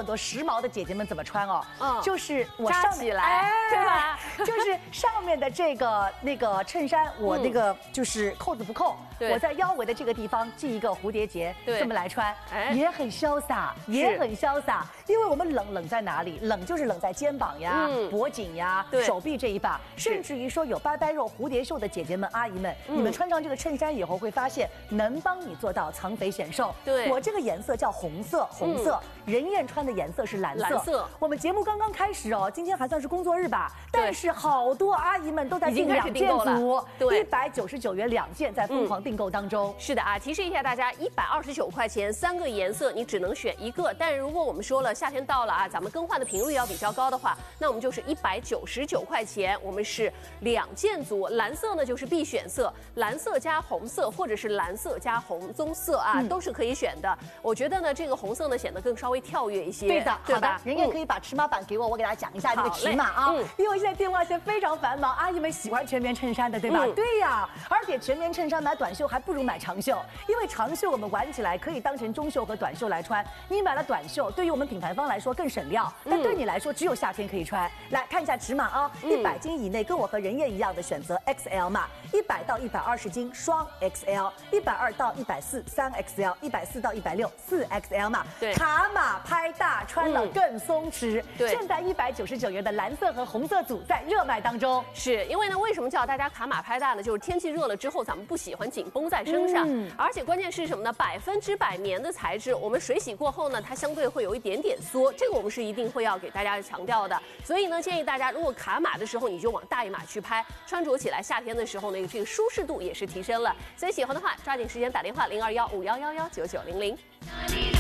很多时髦的姐姐们怎么穿哦，就是我扎上起来，对吧？ 就是上面的这个那个衬衫，我那个就是扣子不扣，我在腰围的这个地方系一个蝴蝶结，这么来穿，也很潇洒，也很潇洒。因为我们冷在哪里？冷就是冷在肩膀呀、脖颈呀、手臂这一把，甚至于说有拜拜肉、蝴蝶袖的姐姐们、阿姨们，你们穿上这个衬衫以后会发现，能帮你做到藏肥显瘦。 对， 我这个颜色叫红色，红色。任燕穿的颜色是蓝色。我们节目刚刚开始哦，今天还算是工作日吧，但是好多阿姨们都在订2件组，199元2件，在疯狂订购当中。 是的啊，提示一下大家，129块钱3个颜色，你只能选1个。但如果我们说了夏天到了啊，咱们更换的频率要比较高的话，那我们就是199块钱，我们是2件组。蓝色呢就是必选色，蓝色加红色或者是蓝色加红棕色啊，都是可以选的。我觉得呢，这个红色呢显得更稍微跳跃一些。 对的，好的，任燕可以把尺码版给我，我给大家讲一下这个尺码啊。因为现在电话线非常繁忙，阿姨们喜欢全棉衬衫的，对吧？对呀，而且全棉衬衫买短袖还不如买长袖，因为长袖我们玩起来可以当成中袖和短袖来穿。你买了短袖，对于我们品牌方来说更省料，但对你来说只有夏天可以穿。来看一下尺码啊，100斤以内跟我和任燕一样的选择 XL 码，100到120斤双 XL，120到140 3XL，140到160 4XL 码。对，卡码拍大，穿了更松弛。对，现在199元的蓝色和红色组在热卖当中。 是因为呢，为什么叫大家卡码拍大呢？就是天气热了之后，咱们不喜欢紧绷在身上，而且关键是什么呢？100%棉的材质，我们水洗过后呢，它相对会有一点点缩，这个我们是一定会要给大家强调的。所以呢，建议大家如果卡码的时候，你就往大一码去拍，穿着起来夏天的时候呢，这个舒适度也是提升了。所以喜欢的话，抓紧时间打电话0215111990。